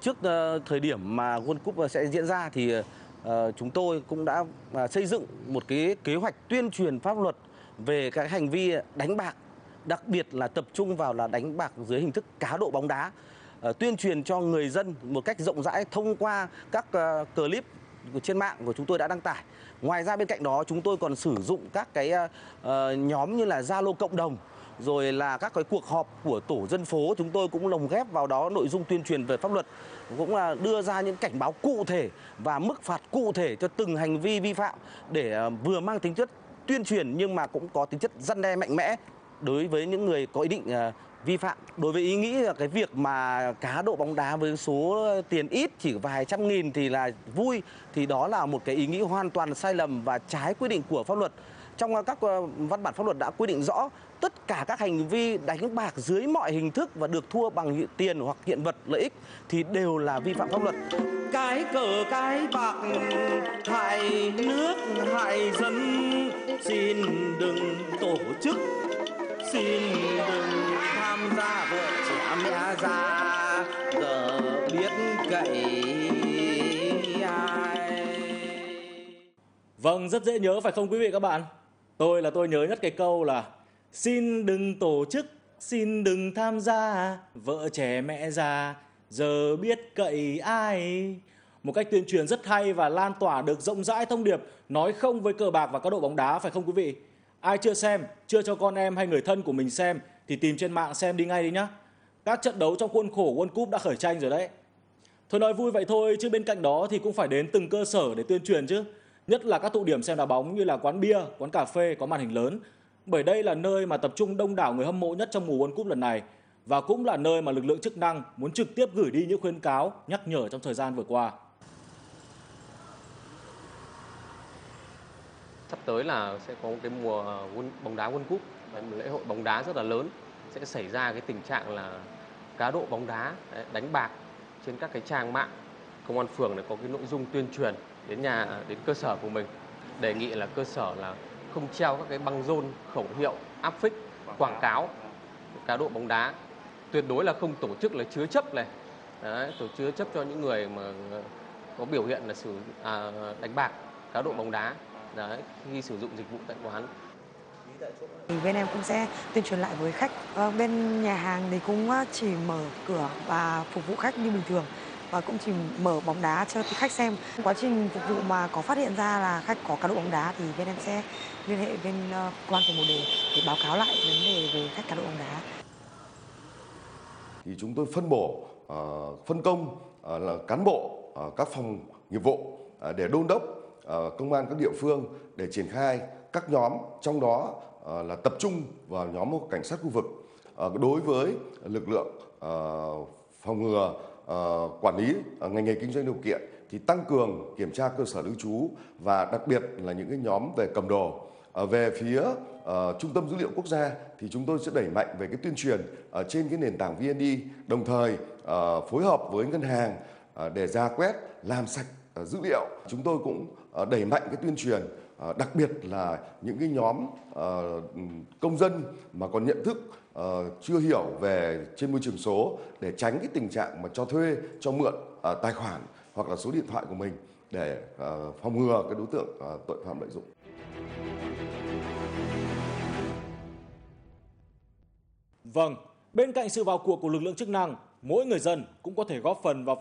Trước thời điểm mà World Cup sẽ diễn ra thì chúng tôi cũng đã xây dựng một cái kế hoạch tuyên truyền pháp luật về các hành vi đánh bạc, đặc biệt là tập trung vào là đánh bạc dưới hình thức cá độ bóng đá. Tuyên truyền cho người dân một cách rộng rãi thông qua các clip trên mạng của chúng tôi đã đăng tải. Ngoài ra bên cạnh đó chúng tôi còn sử dụng các cái nhóm như là Zalo cộng đồng, rồi là các cái cuộc họp của tổ dân phố, chúng tôi cũng lồng ghép vào đó nội dung tuyên truyền về pháp luật, cũng là đưa ra những cảnh báo cụ thể và mức phạt cụ thể cho từng hành vi vi phạm để vừa mang tính chất tuyên truyền nhưng mà cũng có tính chất răn đe mạnh mẽ đối với những người có ý định vi phạm. Đối với ý nghĩ là cái việc mà cá độ bóng đá với số tiền ít chỉ vài trăm nghìn thì là vui, thì đó là một cái ý nghĩ hoàn toàn sai lầm và trái quy định của pháp luật. Trong các văn bản pháp luật đã quy định rõ tất cả các hành vi đánh bạc dưới mọi hình thức và được thua bằng tiền hoặc hiện vật lợi ích thì đều là vi phạm pháp luật. Cái cờ cái bạc hại nước hại dân, xin đừng tổ chức, xin đừng tham gia, vợ trẻ mẹ già giờ biết cậy ai. Vâng, rất dễ nhớ phải không quý vị các bạn? Tôi nhớ nhất cái câu là xin đừng tổ chức, xin đừng tham gia, vợ trẻ mẹ già giờ biết cậy ai. Một cách tuyên truyền rất hay và lan tỏa được rộng rãi thông điệp nói không với cờ bạc và cá độ bóng đá, phải không quý vị? Ai chưa xem, chưa cho con em hay người thân của mình xem thì tìm trên mạng xem đi ngay đi nhá. Các trận đấu trong khuôn khổ World Cup đã khởi tranh rồi đấy. Thôi nói vui vậy thôi chứ bên cạnh đó thì cũng phải đến từng cơ sở để tuyên truyền chứ. Nhất là các tụ điểm xem đá bóng như là quán bia, quán cà phê có màn hình lớn. Bởi đây là nơi mà tập trung đông đảo người hâm mộ nhất trong mùa World Cup lần này. Và cũng là nơi mà lực lượng chức năng muốn trực tiếp gửi đi những khuyến cáo, nhắc nhở trong thời gian vừa qua. Sắp tới là sẽ có một cái mùa bóng đá World Cup, một lễ hội bóng đá rất là lớn. Sẽ xảy ra cái tình trạng là cá độ bóng đá, đánh bạc trên các cái trang mạng. Công an phường này có cái nội dung tuyên truyền đến cơ sở của mình, đề nghị là cơ sở là không treo các cái băng rôn, khẩu hiệu, áp phích, quảng cáo cá độ bóng đá, tuyệt đối là không tổ chức là chứa chấp này, chứa chấp cho những người mà có biểu hiện là đánh bạc, cá độ bóng đá khi sử dụng dịch vụ tại quán. Thì bên em cũng sẽ tuyên truyền lại với khách. Bên nhà hàng thì cũng chỉ mở cửa và phục vụ khách như bình thường và cũng chỉ mở bóng đá cho khách xem. Quá trình phục vụ mà có phát hiện ra là khách có cá độ bóng đá thì bên em sẽ liên hệ bên công an phường Bồ Đề để báo cáo lại vấn đề về khách cá độ bóng đá. Thì chúng tôi phân công là cán bộ các phòng nghiệp vụ để đôn đốc công an các địa phương để triển khai các nhóm, trong đó là tập trung vào nhóm cảnh sát khu vực. Đối với lực lượng phòng ngừa quản lý ngành nghề kinh doanh điều kiện thì tăng cường kiểm tra cơ sở lưu trú và đặc biệt là những cái nhóm về cầm đồ. Về phía Trung tâm Dữ liệu Quốc gia thì chúng tôi sẽ đẩy mạnh về cái tuyên truyền trên cái nền tảng VND, đồng thời phối hợp với ngân hàng để ra quét, làm sạch dữ liệu. Chúng tôi cũng đẩy mạnh cái tuyên truyền, đặc biệt là những cái nhóm công dân mà còn nhận thức chưa hiểu về trên môi trường số để tránh cái tình trạng mà cho thuê, cho mượn tài khoản hoặc là số điện thoại của mình để phòng ngừa cái đối tượng tội phạm lợi dụng. Vâng, bên cạnh sự vào cuộc của lực lượng chức năng, mỗi người dân cũng có thể góp phần vào